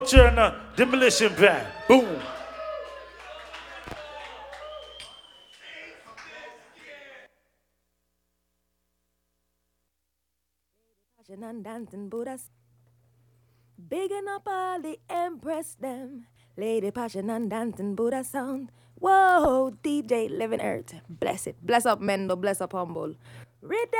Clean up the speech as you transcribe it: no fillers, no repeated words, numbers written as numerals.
Turn the demolition band. Boom. And dancing Buddhas. Bigging up all the Empress them. Lady Passion and dancing Buddha sound. Whoa, DJ Living Earth. Bless it. Bless up Mendo, bless up Humble. Read